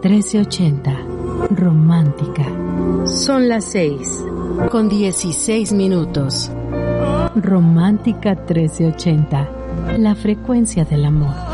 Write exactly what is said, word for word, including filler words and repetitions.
trece ochenta. Romántica. Son las seis, con dieciséis minutos. Romántica trece ochenta. La frecuencia del amor.